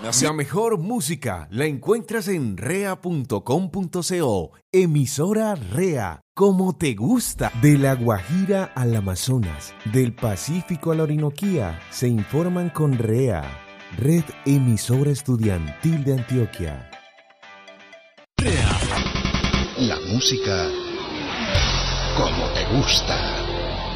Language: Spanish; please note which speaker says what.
Speaker 1: La mejor música la encuentras en rea.com.co. Emisora Rea, como te gusta. De La Guajira al Amazonas, del Pacífico a la Orinoquía, se informan con Rea, Red Emisora Estudiantil de Antioquia.
Speaker 2: Rea, la música como te gusta.